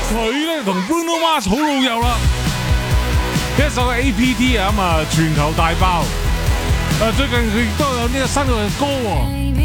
佢咧同 Bruno Mars 好老友啦，一首 APT 啊咁啊全球大爆。最近佢亦都有呢個新嘅歌喎。